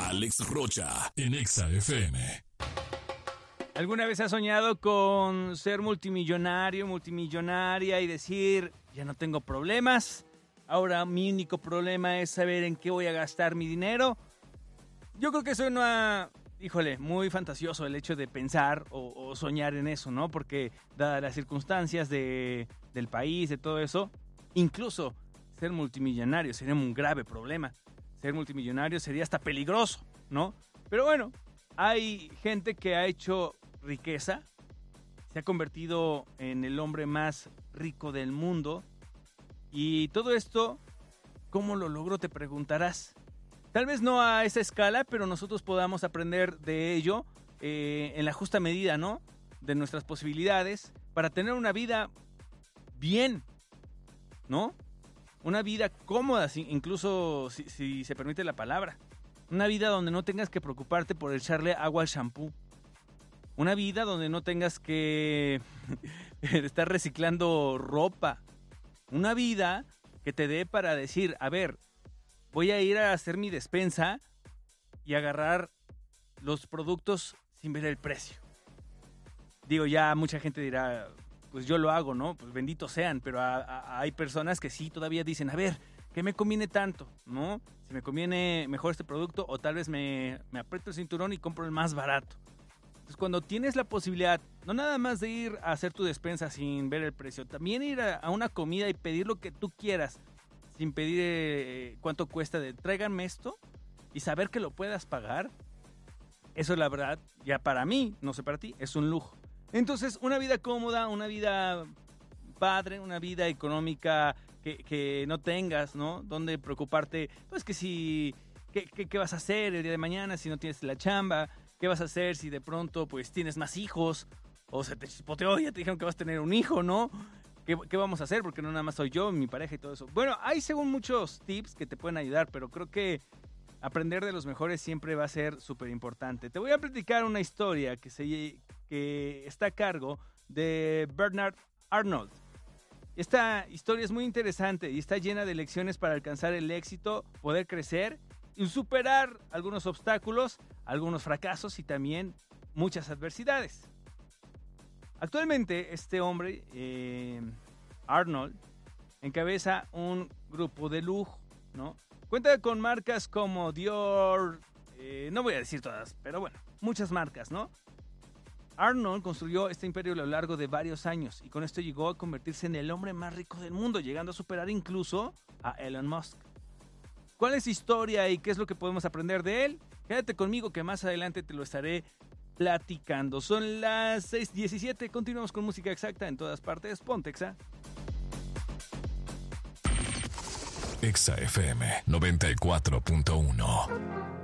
Alex Rocha, en Exa FM. ¿Alguna vez has soñado con ser multimillonaria y decir, ya no tengo problemas? Ahora mi único problema es saber en qué voy a gastar mi dinero. Yo creo que suena, muy fantasioso el hecho de pensar o soñar en eso, ¿no? Porque dadas las circunstancias del país, de todo eso, incluso ser multimillonario sería un grave problema. Ser multimillonario sería hasta peligroso, ¿no? Pero bueno, hay gente que ha hecho riqueza, se ha convertido en el hombre más rico del mundo. Y todo esto, ¿cómo lo logró? Te preguntarás. Tal vez no a esa escala, pero nosotros podamos aprender de ello en la justa medida, ¿no? De nuestras posibilidades para tener una vida bien, ¿no? Una vida cómoda, incluso si se permite la palabra. Una vida donde no tengas que preocuparte por echarle agua al shampoo. Una vida donde no tengas que estar reciclando ropa. Una vida que te dé para decir, a ver, voy a ir a hacer mi despensa y agarrar los productos sin ver el precio. Digo, ya mucha gente dirá, pues yo lo hago, ¿no? Pues benditos sean, pero hay personas que sí todavía dicen, a ver, ¿qué me conviene tanto? ¿No? Si me conviene mejor este producto o tal vez me aprieto el cinturón y compro el más barato. Entonces, cuando tienes la posibilidad, no nada más de ir a hacer tu despensa sin ver el precio, también ir a una comida y pedir lo que tú quieras, sin pedir cuánto cuesta, tráiganme esto, y saber que lo puedas pagar, eso la verdad, ya para mí, no sé para ti, es un lujo. Entonces, una vida cómoda, una vida padre, una vida económica que no tengas, ¿no? Donde preocuparte, pues que si, ¿qué vas a hacer el día de mañana si no tienes la chamba? ¿Qué vas a hacer si de pronto pues tienes más hijos? O se te chispoteó, ya te dijeron que vas a tener un hijo, ¿no? ¿Qué vamos a hacer? Porque no nada más soy yo, mi pareja y todo eso. Bueno, hay según muchos tips que te pueden ayudar, pero creo que aprender de los mejores siempre va a ser súper importante. Te voy a platicar una historia que está a cargo de Bernard Arnold. Esta historia es muy interesante y está llena de lecciones para alcanzar el éxito, poder crecer y superar algunos obstáculos, algunos fracasos y también muchas adversidades. Actualmente este hombre, Arnold, encabeza un grupo de lujo, ¿no? Cuenta con marcas como Dior, no voy a decir todas, pero bueno, muchas marcas, ¿no? Arnold construyó este imperio a lo largo de varios años y con esto llegó a convertirse en el hombre más rico del mundo, llegando a superar incluso a Elon Musk. ¿Cuál es su historia y qué es lo que podemos aprender de él? Quédate conmigo que más adelante te lo estaré platicando. Son las 6:17, continuamos con música exacta en todas partes. Ponte Exa. Exa FM 94.1.